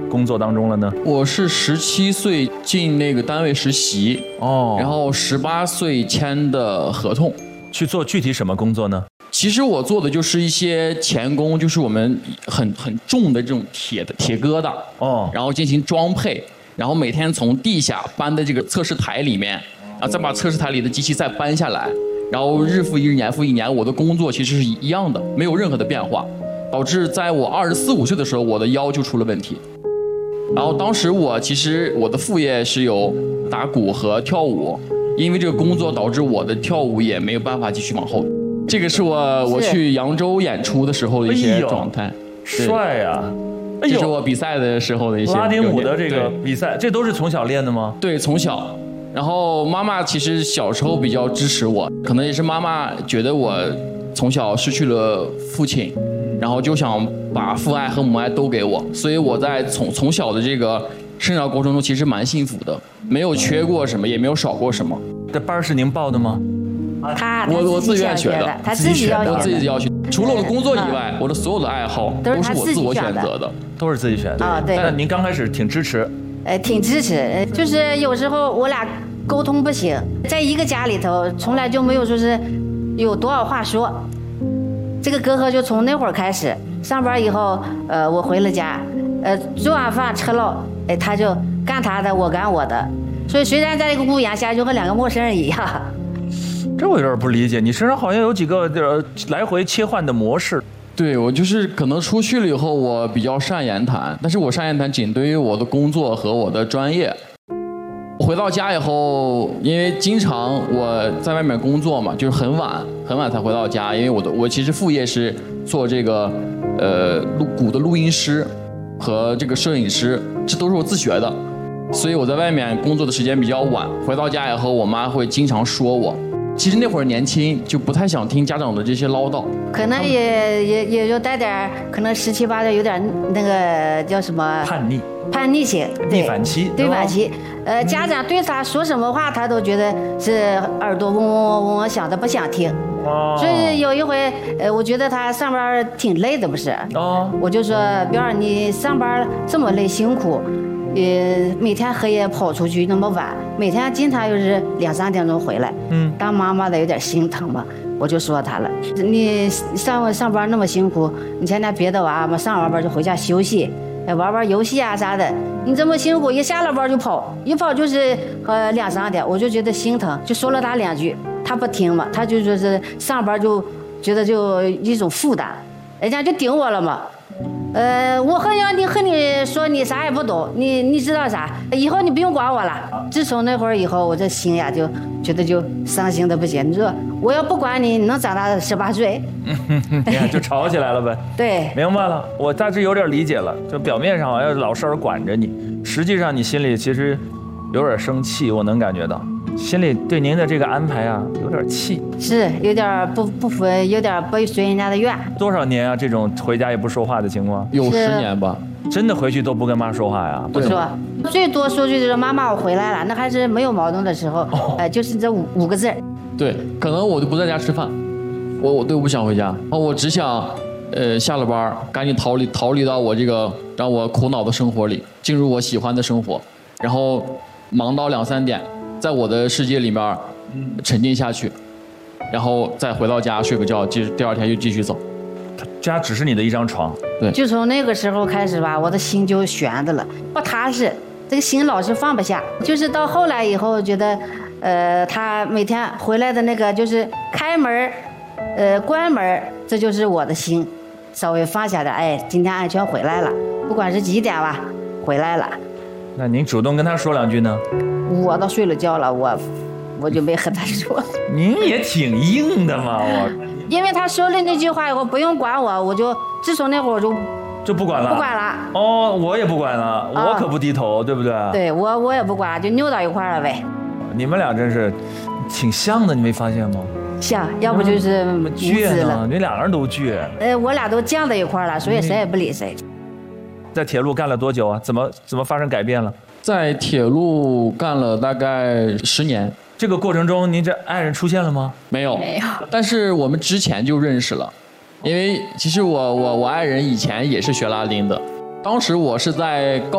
工作当中了呢？ 我是17岁进那个单位实习，然后18岁签的合同。 去做具体什么工作呢？ 其实我做的就是一些钳工，就是我们很重的这种铁疙瘩，然后进行装配，然后每天从地下搬的这个测试台里面，然后再把测试台里的机器再搬下来，然后日复一日，年复一年，我的工作其实是一样的，没有任何的变化，导致在我24、25岁的时候，我的腰就出了问题。然后当时其实我的副业是有打鼓和跳舞，因为这个工作导致我的跳舞也没有办法继续往后。这个是我去扬州演出的时候的一些状态。 帅呀！ 这是我比赛的时候的一些拉丁舞的这个比赛，这都是从小练的吗？ 对，从小。然后妈妈其实小时候比较支持我，可能也是妈妈觉得我从小失去了父亲，然后就想把父爱和母爱都给我，所以我在从小的这个生长过程中其实蛮幸福的，没有缺过什么，也没有少过什么。 这班是您报的吗？ 我自愿学的， 他自己要学的， 我自己要学。除了我的工作以外，我的所有的爱好都是我自我选择的， 都是自己选的。 啊，对。 但您刚开始挺支持？ 挺支持，就是有时候我俩沟通不行，在一个家里头，从来就没有说是有多少话说。这个隔阂就从那会儿开始。上班以后，我回了家，做完饭吃了，他就干他的，我干我的。所以虽然在一个屋檐下，就和两个陌生人一样。 这我有点不理解，你身上好像有几个来回切换的模式。 对，我就是可能出去了以后，我比较善言谈，但是我善言谈仅对于我的工作和我的专业。回到家以后，因为经常我在外面工作嘛，就是很晚才回到家，因为我其实副业是做这个鼓的录音师和这个摄影师，这都是我自学的，所以我在外面工作的时间比较晚，回到家以后，我妈会经常说我。其实那会儿年轻，就不太想听家长的这些唠叨， 可能也就带点，可能17、18岁有点那个叫什么叛逆性， 逆反期， 对反期。家长对他说什么话，他都觉得是耳朵嗡嗡嗡嗡响的，不想听。所以有一回，我觉得他上班挺累的，不是？我就说彪儿，你上班这么累辛苦。每天黑夜跑出去那么晚，每天经常又是2、3点钟回来，当妈妈的有点心疼嘛，我就说他了，你上班那么辛苦，你现在别的娃嘛，上完班就回家休息，玩玩游戏啊啥的，你这么辛苦，一下了班就跑，一跑就是2、3点，我就觉得心疼，就说了他2句，他不听嘛，他就说是上班就觉得就一种负担，人家就顶我了嘛。我和你说你啥也不懂，你知道啥？以后你不用管我了。自从那会儿以后，我这心呀就觉得就伤心的不行。你说我要不管你，你能长大18岁？ 就吵起来了呗。 对， 明白了，我大致有点理解了。就表面上好像老师管着你，实际上你心里其实有点生气，我能感觉到。心里对您的这个安排啊有点气， 是有点不服，有点不随人家的愿。 多少年啊？这种回家也不说话的情况？ 有10年吧。 真的回去都不跟妈说话呀？ 不说，最多说句就是妈妈我回来了，那还是没有矛盾的时候，就是这5个字。 对，可能我就不在家吃饭，我不想回家，我只想下了班赶紧逃离到我这个让我苦恼的生活里，进入我喜欢的生活，然后忙到2、3点。在我的世界里面沉浸下去，然后再回到家睡个觉，第2天就继续走。 家只是你的一张床。 对， 就从那个时候开始吧，我的心就悬着了，不踏实，这个心老是放不下。就是到后来以后，觉得他每天回来的那个就是开门关门，这就是我的心稍微放下的。今天安全回来了，不管是几点吧，回来了。 那您主动跟他说2句呢？ 我都睡了觉了，我就没和他说。 您也挺硬的嘛， 因为他说了那句话以后，不用管我就自从那会儿我就不管了。 不管了。 我也不管了，我可不低头，对不对？ 对，我也不管，就扭到一块了呗。 你们俩真是挺像的，你没发现吗？ 像，要不就是倔呢，你2个人都倔。 我俩都犟到一块了，所以谁也不理谁。 在铁路干了多久啊？怎么发生改变了？ 在铁路干了大概10年。 这个过程中，您这爱人出现了吗？ 没有。但是我们之前就认识了，因为其实我爱人以前也是学拉丁的，当时我是在